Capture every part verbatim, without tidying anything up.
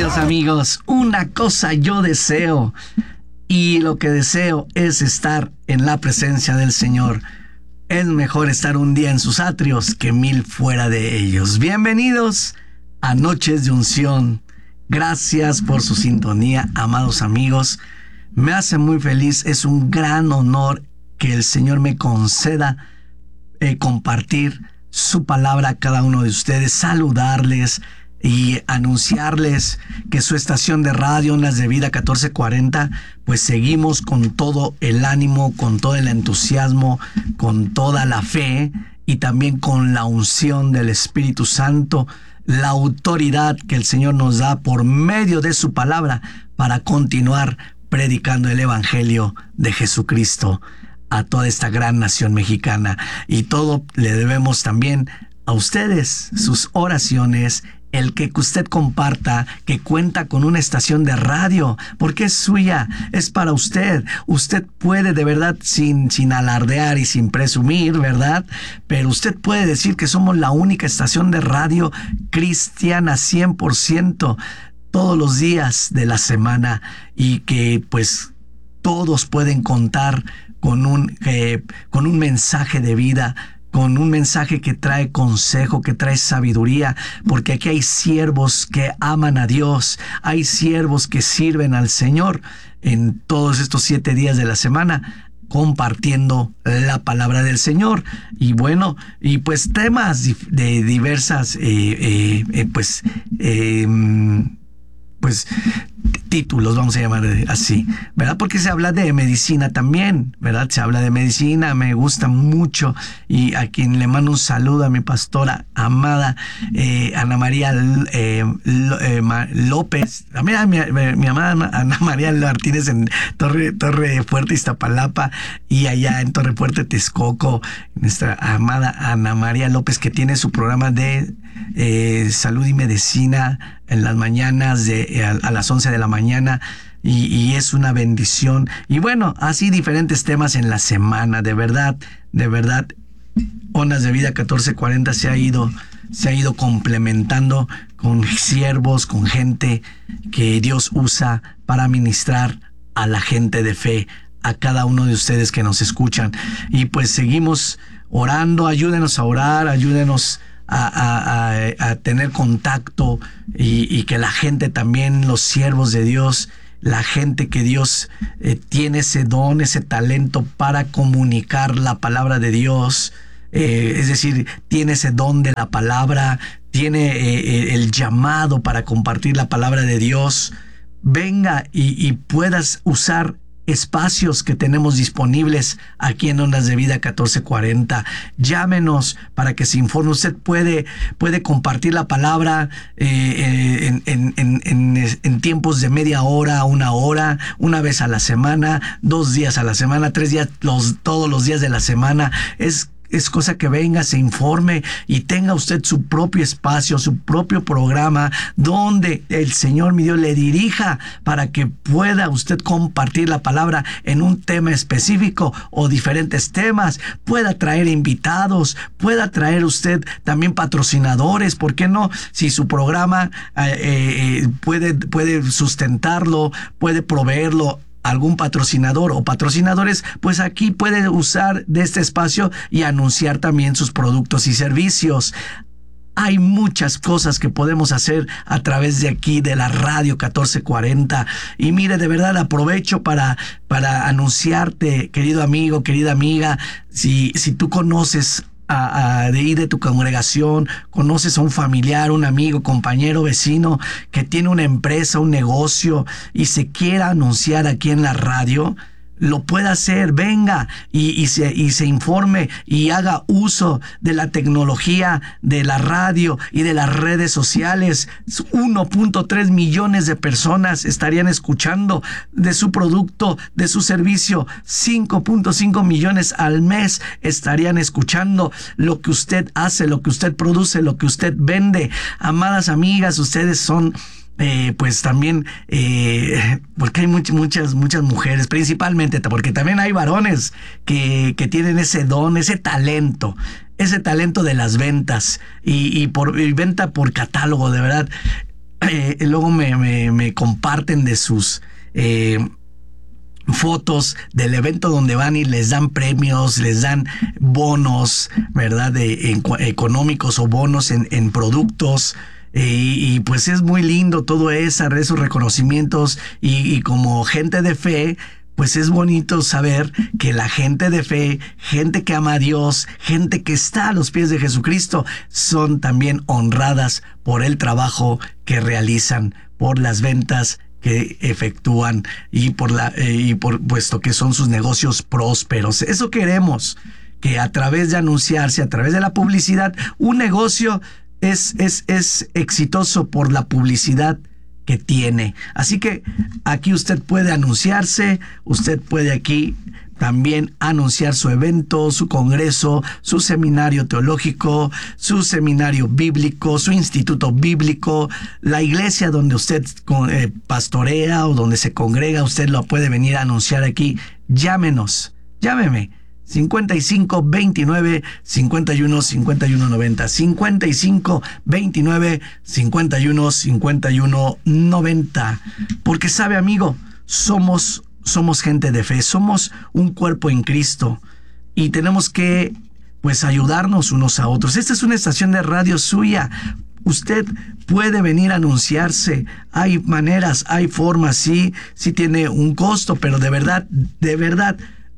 queridos amigos, una cosa yo deseo, y lo que deseo es estar en la presencia del Señor. Es mejor estar un día en sus atrios que mil fuera de ellos. Bienvenidos a Noches de Unción. Gracias por su sintonía, amados amigos. Me hace muy feliz, es un gran honor que el Señor me conceda eh, compartir su palabra a cada uno de ustedes, saludarles y anunciarles que su estación de radio, Ondas de Vida catorce cuarenta, pues seguimos con todo el ánimo, con todo el entusiasmo, con toda la fe y también con la unción del Espíritu Santo, la autoridad que el Señor nos da por medio de su palabra para continuar predicando el Evangelio de Jesucristo a toda esta gran nación mexicana. Y todo le debemos también a ustedes, sus oraciones, el que usted comparta que cuenta con una estación de radio, porque es suya, es para usted. Usted puede de verdad, sin, sin alardear y sin presumir, ¿verdad? Pero usted puede decir que somos la única estación de radio cristiana cien por ciento todos los días de la semana, y que pues todos pueden contar con un, eh, con un mensaje de vida, con un mensaje que trae consejo, que trae sabiduría, porque aquí hay siervos que aman a Dios, hay siervos que sirven al Señor en todos estos siete días de la semana, compartiendo la palabra del Señor. Y bueno, y pues temas de diversas, eh, eh, eh, pues, eh, pues, títulos, vamos a llamar así, ¿verdad? Porque se habla de medicina también, ¿verdad? Se habla de medicina, me gusta mucho, y a quien le mando un saludo a mi pastora amada, eh, Ana María eh, eh, López, a mi, mi, mi amada Ana María Martínez en Torre, Torre Fuerte, Iztapalapa, y allá en Torre Fuerte, Texcoco, nuestra amada Ana María López, que tiene su programa de eh, salud y medicina en las mañanas de, a, a las once de la mañana, y, y es una bendición. Y bueno, así diferentes temas en la semana. De verdad, de verdad, Ondas de Vida catorce cuarenta se ha ido, se ha ido complementando con siervos, con gente que Dios usa para ministrar a la gente de fe, a cada uno de ustedes que nos escuchan. Y pues seguimos orando, ayúdenos a orar, ayúdenos A, a, a, a tener contacto, y, y que la gente también, los siervos de Dios, la gente que Dios eh, tiene ese don, ese talento para comunicar la palabra de Dios, eh, es decir, tiene ese don de la palabra, tiene eh, el llamado para compartir la palabra de Dios, venga y, y puedas usar espacios que tenemos disponibles aquí en Ondas de Vida catorce cuarenta. Llámenos para que se informe. Usted puede, puede compartir la palabra eh, en, en, en, en, en tiempos de media hora, una hora, una vez a la semana, dos días a la semana, tres días, los, todos los días de la semana. Es Es cosa que venga, se informe y tenga usted su propio espacio, su propio programa, donde el Señor mi Dios le dirija para que pueda usted compartir la palabra en un tema específico o diferentes temas. Pueda traer invitados, pueda traer usted también patrocinadores. ¿Por qué no? Si su programa eh, eh, puede, puede sustentarlo, puede proveerlo algún patrocinador o patrocinadores, pues aquí puede usar de este espacio y anunciar también sus productos y servicios. Hay muchas cosas que podemos hacer a través de aquí, de la radio catorce cuarenta. Y mire, de verdad aprovecho para, para anunciarte, querido amigo, querida amiga, si, si tú conoces A, a, de ir de tu congregación, conoces a un familiar, un amigo, compañero, vecino que tiene una empresa, un negocio y se quiera anunciar aquí en la radio, lo pueda hacer. Venga y, y, se, y se informe y haga uso de la tecnología de la radio y de las redes sociales. uno punto tres millones de personas estarían escuchando de su producto, de su servicio. cinco punto cinco millones al mes estarían escuchando lo que usted hace, lo que usted produce, lo que usted vende. Amadas amigas, ustedes son Eh, pues también, eh, porque hay muchas, muchas, muchas mujeres, principalmente, porque también hay varones que, que tienen ese don, ese talento, ese talento de las ventas y, y por y venta por catálogo, de verdad. eh, luego me, me, me comparten de sus eh, fotos del evento donde van y les dan premios, les dan bonos, ¿verdad? De, en, económicos o bonos en, en productos. Y, y pues es muy lindo todo eso, esos reconocimientos y, y como gente de fe, pues es bonito saber que la gente de fe, gente que ama a Dios, gente que está a los pies de Jesucristo, son también honradas por el trabajo que realizan, por las ventas que efectúan y por la eh, y por puesto que son sus negocios prósperos. Eso queremos, que a través de anunciarse, a través de la publicidad, un negocio Es, es, es exitoso por la publicidad que tiene. Así que aquí usted puede anunciarse, usted puede aquí también anunciar su evento, su congreso, su seminario teológico, su seminario bíblico, su instituto bíblico, la iglesia donde usted eh, pastorea o donde se congrega, usted lo puede venir a anunciar aquí. Llámenos, llámeme. cincuenta y cinco veintinueve cincuenta y uno cincuenta y uno noventa, cincuenta y cinco veintinueve cincuenta y uno cincuenta y uno noventa. Porque sabe, amigo, somos somos gente de fe, somos un cuerpo en Cristo y tenemos que pues ayudarnos unos a otros. Esta es una estación de radio suya. Usted puede venir a anunciarse. Hay maneras, hay formas, sí, sí tiene un costo, pero de verdad, de verdad,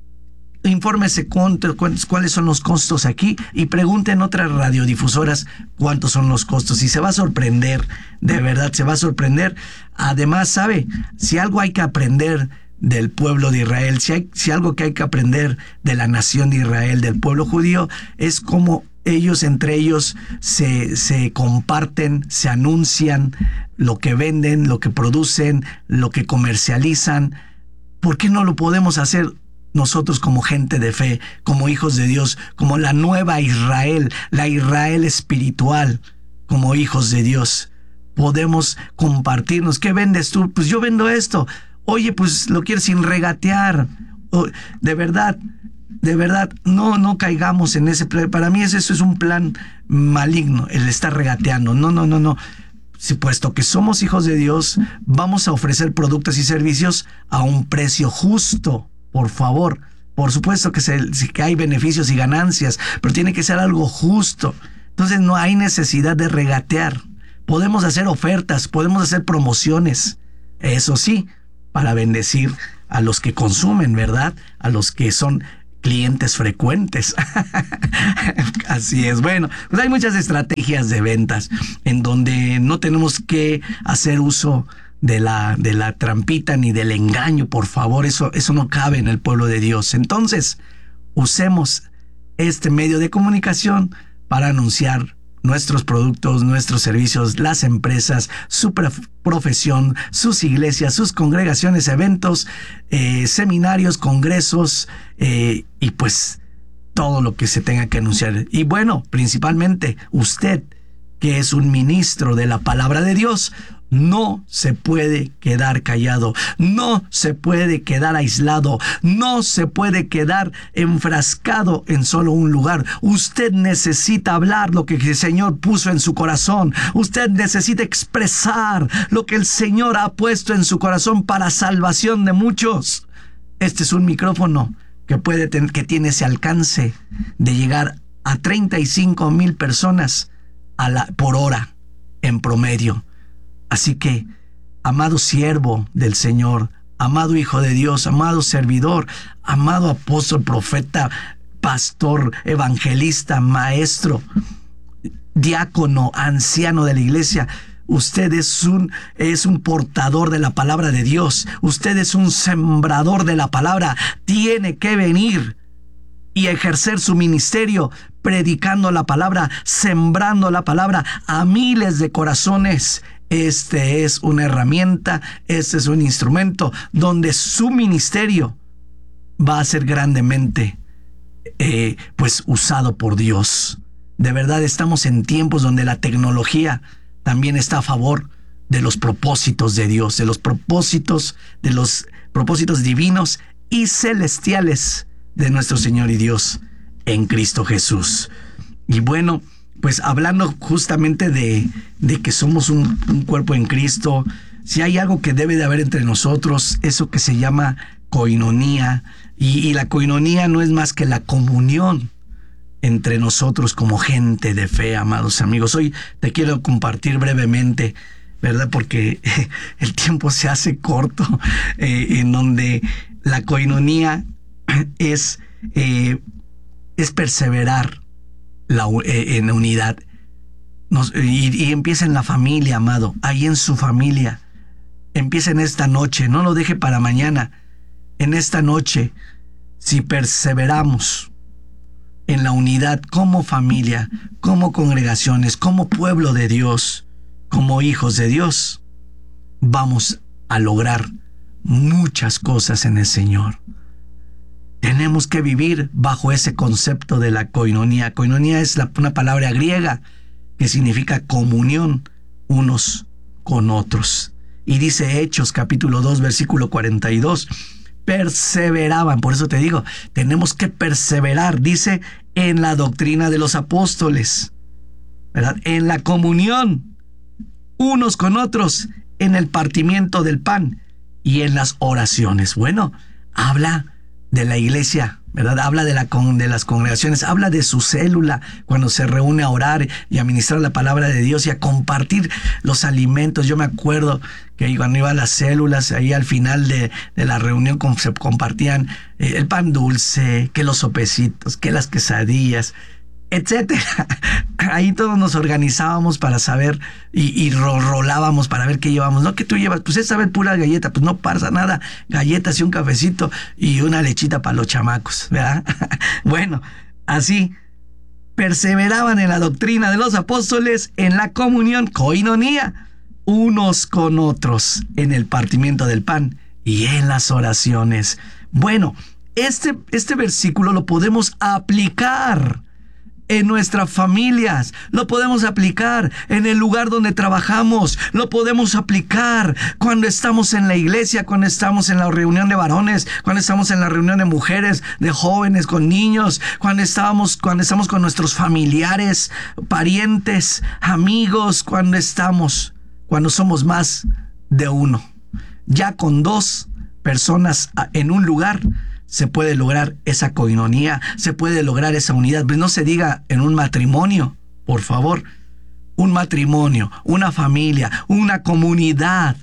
infórmese cuánto, cuántos, cuáles son los costos aquí y pregunte en otras radiodifusoras cuántos son los costos y se va a sorprender, de verdad se va a sorprender. Además, sabe, si algo hay que aprender del pueblo de Israel, si, hay, si algo que hay que aprender de la nación de Israel, del pueblo judío, es cómo ellos entre ellos se, se comparten, se anuncian lo que venden, lo que producen, lo que comercializan. ¿Por qué no lo podemos hacer nosotros como gente de fe, como hijos de Dios, como la nueva Israel, la Israel espiritual, como hijos de Dios? Podemos compartirnos. ¿Qué vendes tú? Pues yo vendo esto. Oye, pues lo quieres sin regatear. De verdad, de verdad, no, no caigamos en ese plan. Para mí eso es un plan maligno, el estar regateando. No, no, no, no. Si puesto que somos hijos de Dios, vamos a ofrecer productos y servicios a un precio justo. Por favor, por supuesto que, se, que hay beneficios y ganancias, pero tiene que ser algo justo. Entonces no hay necesidad de regatear. Podemos hacer ofertas, podemos hacer promociones. Eso sí, para bendecir a los que consumen, ¿verdad? A los que son clientes frecuentes. Así es. Bueno, pues hay muchas estrategias de ventas en donde no tenemos que hacer uso de la, de la trampita ni del engaño, por favor, eso, eso no cabe en el pueblo de Dios. Entonces, usemos este medio de comunicación para anunciar nuestros productos, nuestros servicios, las empresas, su profesión, sus iglesias, sus congregaciones, eventos, eh, seminarios, congresos eh, y pues todo lo que se tenga que anunciar. Y bueno, principalmente usted, que es un ministro de la palabra de Dios, no se puede quedar callado, no se puede quedar aislado, no se puede quedar enfrascado en solo un lugar. Usted necesita hablar lo que el Señor puso en su corazón. Usted necesita expresar lo que el Señor ha puesto en su corazón para salvación de muchos. Este es un micrófono que puede tener, que tiene ese alcance de llegar a treinta y cinco mil personas a la, por hora en promedio. Así que, amado siervo del Señor, amado hijo de Dios, amado servidor, amado apóstol, profeta, pastor, evangelista, maestro, diácono, anciano de la iglesia, usted es un, es un portador de la palabra de Dios. Usted es un sembrador de la palabra. Tiene que venir y ejercer su ministerio predicando la palabra, sembrando la palabra a miles de corazones. Este es una herramienta, este es un instrumento donde su ministerio va a ser grandemente eh, pues usado por Dios. De verdad estamos en tiempos donde la tecnología también está a favor de los propósitos de Dios, de los propósitos, de los propósitos divinos y celestiales de nuestro Señor y Dios en Cristo Jesús. Y bueno, pues hablando justamente de, de que somos un, un cuerpo en Cristo, si hay algo que debe de haber entre nosotros, eso que se llama coinonía, y, y la coinonía no es más que la comunión entre nosotros como gente de fe, amados amigos. Hoy te quiero compartir brevemente, ¿verdad? Porque el tiempo se hace corto, eh, en donde la coinonía es, eh, es perseverar la, eh, en unidad. Nos, y, y empieza en la familia, amado, ahí en su familia. Empieza en esta noche, no lo deje para mañana. En esta noche, si perseveramos en la unidad como familia, como congregaciones, como pueblo de Dios, como hijos de Dios, vamos a lograr muchas cosas en el Señor. Tenemos que vivir bajo ese concepto de la coinonía. Coinonía es la, una palabra griega que significa comunión unos con otros. Y dice Hechos capítulo dos, versículo cuarenta y dos, perseveraban, por eso te digo, tenemos que perseverar, dice, en la doctrina de los apóstoles, ¿verdad? En la comunión unos con otros, en el partimiento del pan y en las oraciones. Bueno, habla de la iglesia, ¿verdad? Habla de, la, de las congregaciones, habla de su célula cuando se reúne a orar y a ministrar la palabra de Dios y a compartir los alimentos. Yo me acuerdo que cuando iba a las células, ahí al final de, de la reunión se compartían eh, el pan dulce, que los sopecitos, que las quesadillas, etcétera. Ahí todos nos organizábamos para saber y, y ro rolábamos para ver qué llevamos. No, que tú llevas, pues esta vez pura galleta, pues no pasa nada, galletas y un cafecito y una lechita para los chamacos, ¿verdad? Bueno, así perseveraban en la doctrina de los apóstoles, en la comunión, coinonía, unos con otros, en el partimiento del pan y en las oraciones. Bueno, este, este versículo lo podemos aplicar en nuestras familias, lo podemos aplicar en el lugar donde trabajamos, lo podemos aplicar cuando estamos en la iglesia, cuando estamos en la reunión de varones, cuando estamos en la reunión de mujeres, de jóvenes, con niños, cuando estamos, cuando estamos con nuestros familiares, parientes, amigos, cuando estamos, cuando somos más de uno. Ya con dos personas en un lugar se puede lograr esa coinonía, se puede lograr esa unidad. Pues no se diga en un matrimonio, por favor. Un matrimonio, una familia, una comunidad,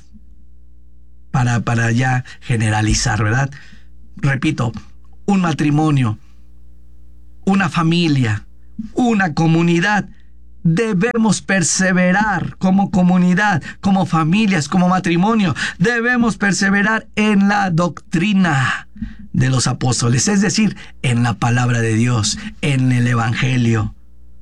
para, para ya generalizar, ¿verdad? Repito, un matrimonio, una familia, una comunidad. Debemos perseverar como comunidad, como familias, como matrimonio. Debemos perseverar en la doctrina de los apóstoles, es decir, en la palabra de Dios, en el evangelio.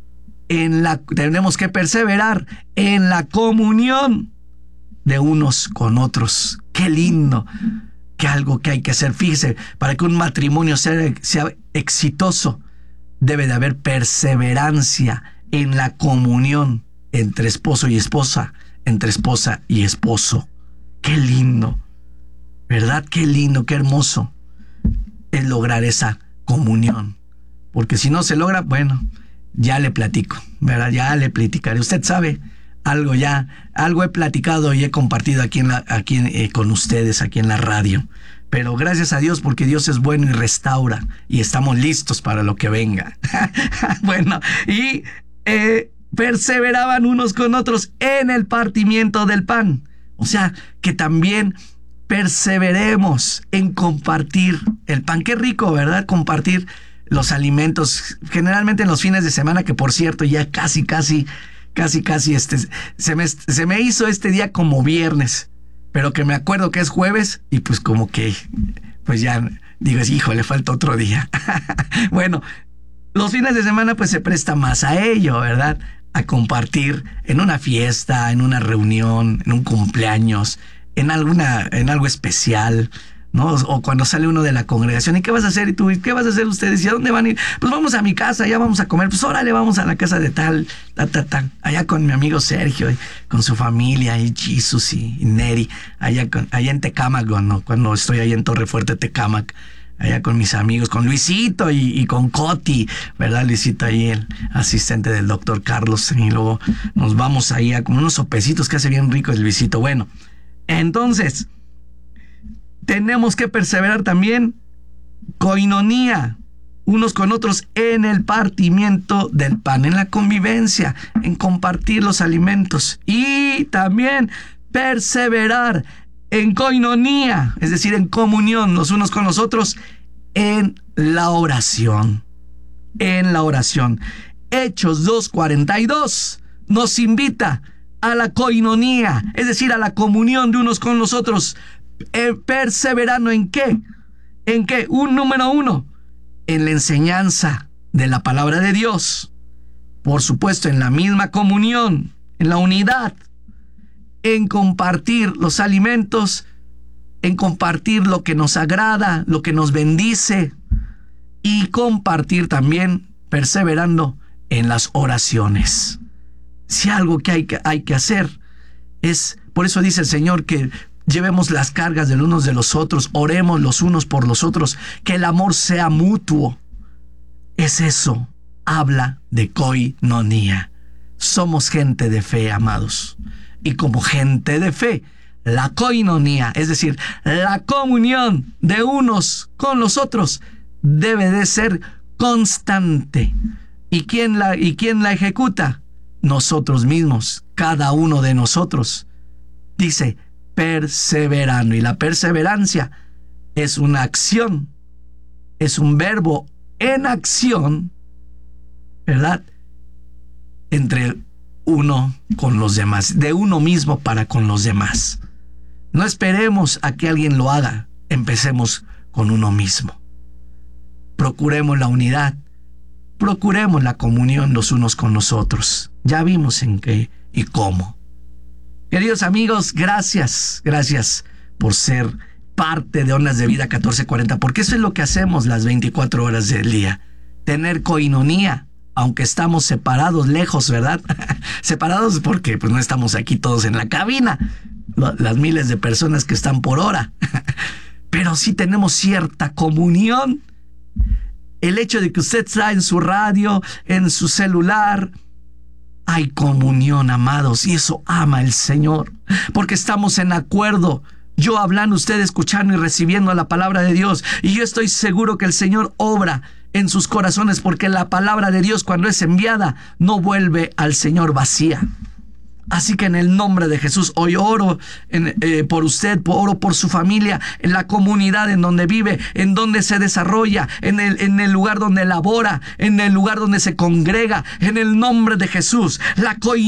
En la, tenemos que perseverar en la comunión de unos con otros. Qué lindo, que algo que hay que hacer. Fíjese, para que un matrimonio sea, sea exitoso, debe de haber perseverancia en la comunión entre esposo y esposa, entre esposa y esposo. Qué lindo, ¿verdad? Qué lindo, qué hermoso es lograr esa comunión. Porque si no se logra, bueno, ya le platico, ¿verdad? Ya le platicaré. Usted sabe, algo ya, algo he platicado y he compartido aquí, en la, aquí eh, con ustedes, aquí en la radio. Pero gracias a Dios, porque Dios es bueno y restaura, y estamos listos para lo que venga. Bueno, y eh, perseveraban unos con otros en el partimiento del pan. O sea, que también perseveremos en compartir el pan. Qué rico, ¿verdad? Compartir los alimentos, generalmente en los fines de semana, que por cierto ya casi, casi, casi, casi, este, se me, se me hizo este día como viernes, pero que me acuerdo que es jueves y pues como que, pues ya digo, hijo, le falta otro día. Bueno, los fines de semana pues se presta más a ello, ¿verdad? A compartir en una fiesta, en una reunión, en un cumpleaños, en alguna, en algo especial, ¿no? O cuando sale uno de la congregación, ¿y qué vas a hacer? ¿Y tú? ¿Y qué vas a hacer ustedes? ¿Y a dónde van a ir? Pues vamos a mi casa, ya vamos a comer. Pues órale, vamos a la casa de tal, ta, ta, ta. Allá con mi amigo Sergio, y con su familia, y Jesus y, y Neri, allá, con, allá en Tecámac, ¿no? Cuando estoy ahí en Torre Fuerte, Tecámac, allá con mis amigos, con Luisito y, y con Coti, ¿verdad? Luisito ahí, el asistente del doctor Carlos, y luego nos vamos ahí a como unos sopecitos que hace bien rico el Luisito. Bueno, entonces, tenemos que perseverar también, coinonía, unos con otros en el partimiento del pan, en la convivencia, en compartir los alimentos, y también perseverar en coinonía, es decir, en comunión los unos con los otros, en la oración, en la oración. Hechos dos cuarenta y dos nos invita a la coinonía, es decir, a la comunión de unos con los otros, eh, perseverando en qué, en qué, un número uno, en la enseñanza de la palabra de Dios, por supuesto en la misma comunión, en la unidad, en compartir los alimentos, en compartir lo que nos agrada, lo que nos bendice, y compartir también, perseverando en las oraciones. Si algo que hay que, hay que hacer es, por eso dice el Señor, que llevemos las cargas de los unos de los otros, oremos los unos por los otros, que el amor sea mutuo. Es eso, habla de coinonía. Somos gente de fe, amados. Y como gente de fe, la coinonía, es decir, la comunión de unos con los otros, debe de ser constante. ¿Y quién la, y quién la ejecuta? Nosotros mismos, cada uno de nosotros. Dice, perseverando. Y la perseverancia es una acción, es un verbo en acción, ¿verdad? Entre uno con los demás, de uno mismo para con los demás. No esperemos a que alguien lo haga, empecemos con uno mismo. Procuremos la unidad, procuremos la comunión los unos con los otros. Ya vimos en qué y cómo. Queridos amigos, gracias, gracias por ser parte de Ondas de Vida catorce cuarenta, porque eso es lo que hacemos las veinticuatro horas del día. Tener coinonía, aunque estamos separados, lejos, ¿verdad? Separados porque pues no estamos aquí todos en la cabina, las miles de personas que están por hora. Pero sí tenemos cierta comunión. El hecho de que usted está en su radio, en su celular, hay comunión, amados, y eso ama el Señor, porque estamos en acuerdo. Yo hablando, usted escuchando y recibiendo la palabra de Dios, y yo estoy seguro que el Señor obra en sus corazones, porque la palabra de Dios, cuando es enviada, no vuelve al Señor vacía. Así que en el nombre de Jesús, hoy oro en, eh, por usted, oro por su familia, en la comunidad en donde vive, en donde se desarrolla, en el, en el lugar donde labora, en el lugar donde se congrega, en el nombre de Jesús. La